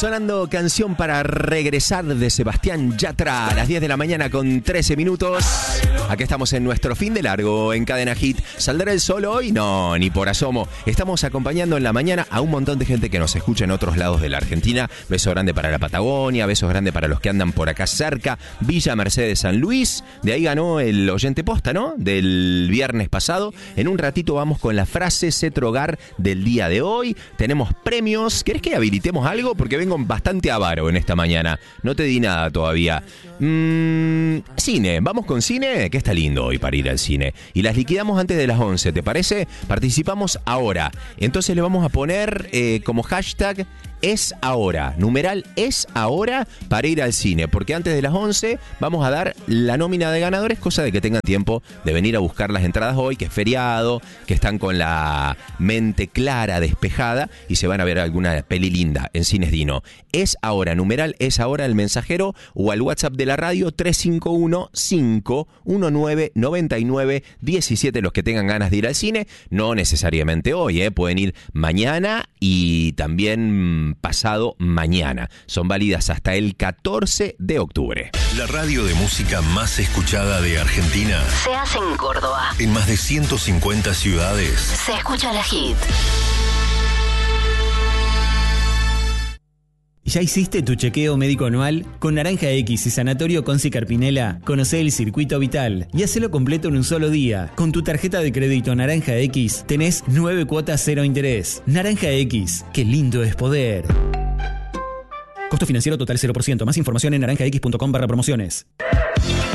Sonando canción para regresar de Sebastián Yatra a las 10 de la mañana con 13 minutos. Aquí estamos en nuestro fin de largo en Cadena Hit. ¿Saldrá el sol hoy? No, ni por asomo. Estamos acompañando en la mañana a un montón de gente que nos escucha en otros lados de la Argentina. Beso grande para la Patagonia, besos grande para los que andan por acá cerca. Villa Mercedes San Luis. De ahí ganó el oyente posta, ¿no? Del viernes pasado. En un ratito vamos con la frase Cetrogar del día de hoy. Tenemos premios. ¿Querés que habilitemos algo? Porque vengo bastante avaro en esta mañana. No te di nada todavía. Cine. ¿Vamos con cine? Que está lindo hoy para ir al cine. Y las liquidamos antes de las 11, ¿te parece? Participamos ahora. Entonces le vamos a poner como hashtag es ahora. Numeral es ahora para ir al cine. Porque antes de las 11 vamos a dar la nómina de ganadores, cosa de que tengan tiempo de venir a buscar las entradas hoy, que es feriado, que están con la mente clara, despejada y se van a ver alguna peli linda en Cines Dino. Es ahora, numeral es ahora, el mensajero o al WhatsApp de la radio 351-519-99-17. Los que tengan ganas de ir al cine, no necesariamente hoy, pueden ir mañana y también pasado mañana. Son válidas hasta el 14 de octubre. La radio de música más escuchada de Argentina se hace en Córdoba. En más de 150 ciudades. Se escucha la Hit. ¿Ya hiciste tu chequeo médico anual? Con Naranja X y Sanatorio Conci Carpinela, conocé el circuito vital y hacelo completo en un solo día. Con tu tarjeta de crédito Naranja X tenés 9 cuotas 0 interés. Naranja X, qué lindo es poder. Costo financiero total 0%. Más información en naranjax.com/promociones.